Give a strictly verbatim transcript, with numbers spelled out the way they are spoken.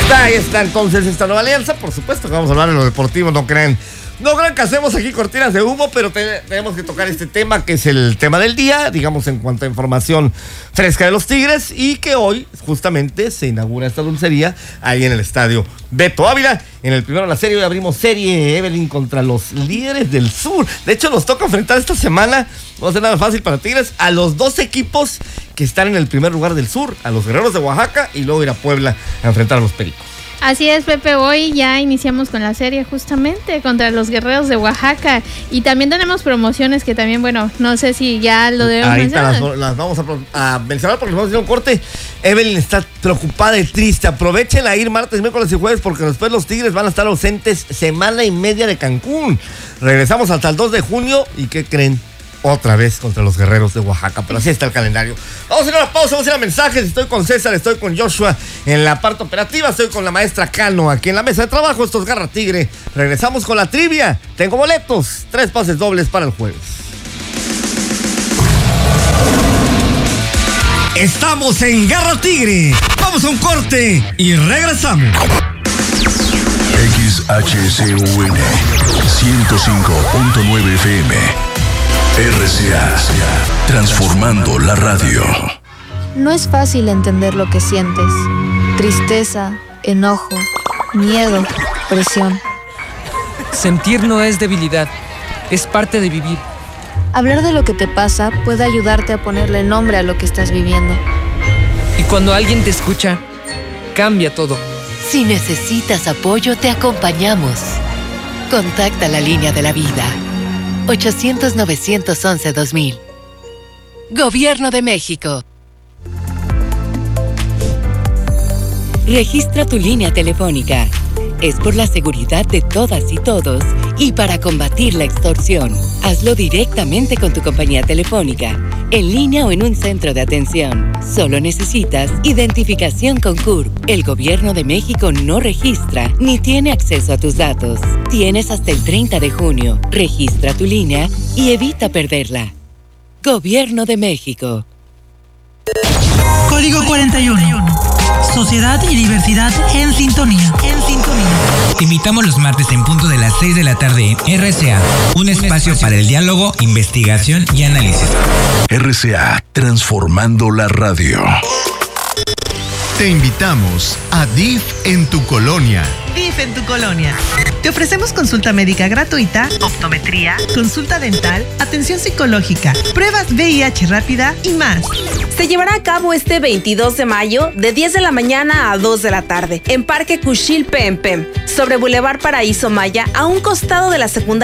está, ahí está entonces esta nueva alianza. Por supuesto que vamos a hablar de lo deportivo, no crean. No crean que hacemos aquí cortinas de humo, pero te, tenemos que tocar este tema que es el tema del día, digamos en cuanto a información fresca de los Tigres, y que hoy justamente se inaugura esta dulcería ahí en el estadio Beto Ávila. En el primero de la serie hoy abrimos serie, Evelyn, contra los líderes del sur. De hecho nos toca enfrentar esta semana, no va a ser nada fácil para Tigres, a los dos equipos que están en el primer lugar del sur, a los Guerreros de Oaxaca, y luego ir a Puebla a enfrentar a los Pericos. Así es, Pepe, hoy ya iniciamos con la serie justamente contra los Guerreros de Oaxaca, y también tenemos promociones que también, bueno, no sé si ya lo debemos mencionar. Ahorita las, las vamos a, a mencionar porque nos vamos a hacer un corte. Evelyn está preocupada y triste. Aprovechen a ir martes, miércoles y jueves porque después los Tigres van a estar ausentes semana y media de Cancún. Regresamos hasta el dos de junio y ¿qué creen? Otra vez contra los Guerreros de Oaxaca, pero así está el calendario. Vamos a ir a una pausa, vamos a ir a mensajes. Estoy con César, estoy con Joshua en la parte operativa, estoy con la maestra Cano aquí en la mesa de trabajo. Esto es Garra Tigre. Regresamos con la trivia. Tengo boletos, tres pases dobles para el jueves. Estamos en Garra Tigre. Vamos a un corte y regresamos. X H C U N ciento cinco punto nueve F M. R C A, transformando la radio. No es fácil entender lo que sientes. Tristeza, enojo, miedo, presión. Sentir no es debilidad, es parte de vivir. Hablar de lo que te pasa puede ayudarte a ponerle nombre a lo que estás viviendo. Y cuando alguien te escucha, cambia todo. Si necesitas apoyo, te acompañamos. Contacta la línea de la vida. ochocientos, novecientos once, dos mil. Gobierno de México. Registra tu línea telefónica. Es por la seguridad de todas y todos y para combatir la extorsión. Hazlo directamente con tu compañía telefónica, en línea o en un centro de atención. Solo necesitas identificación con C U R P. El Gobierno de México no registra ni tiene acceso a tus datos. Tienes hasta el treinta de junio. Registra tu línea y evita perderla. Gobierno de México. Código cuarenta y uno. Sociedad y diversidad en sintonía. En sintonía. Te invitamos los martes en punto de las seis de la tarde en R C A, un, un espacio, espacio para el diálogo, investigación y análisis. R C A, transformando la radio. Te invitamos a D I F en tu colonia. D I F en tu colonia. Te ofrecemos consulta médica gratuita, optometría, consulta dental, atención psicológica, pruebas V I H rápida y más. Se llevará a cabo este veintidós de mayo de diez de la mañana a dos de la tarde en Parque Cuchil Pempem, sobre Boulevard Paraíso Maya, a un costado de la secundaria